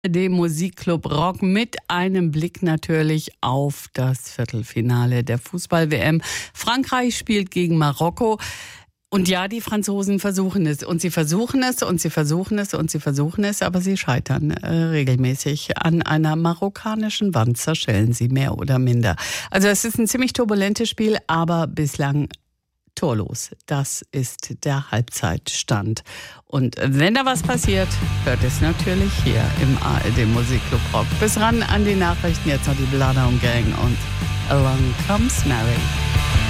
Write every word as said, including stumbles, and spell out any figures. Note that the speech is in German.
Dem Musikclub Rock mit einem Blick natürlich auf das Viertelfinale der Fußball-W M. Frankreich spielt gegen Marokko. Und ja, die Franzosen versuchen es und sie versuchen es und sie versuchen es und sie versuchen es, aber sie scheitern äh, regelmäßig. An einer marokkanischen Wand zerschellen sie mehr oder minder. Also es ist ein ziemlich turbulentes Spiel, aber bislang torlos. Das ist der Halbzeitstand. Und wenn da was passiert, hört es natürlich hier im A R D Musikclub Rock. Bis ran an die Nachrichten, jetzt noch die Bloodhound Gang und Along Comes Mary.